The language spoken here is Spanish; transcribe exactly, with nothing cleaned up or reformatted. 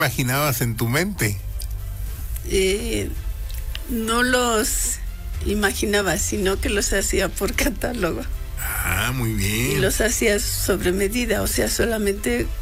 imaginabas en tu mente? Eh, no los imaginaba, sino que los hacía por catálogo. Ah, muy bien. Y los hacía sobre medida, o sea, solamente